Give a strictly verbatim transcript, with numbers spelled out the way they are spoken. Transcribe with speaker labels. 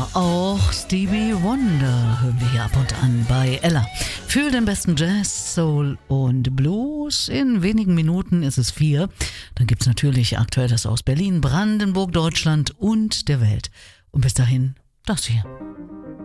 Speaker 1: Ja, auch Stevie Wonder hören wir hier ab und an bei Ella. Für den besten Jazz, Soul und Blues. In wenigen Minuten ist es vier. Dann gibt's natürlich Aktuelles aus Berlin, Brandenburg, Deutschland und der Welt. Und bis dahin das hier.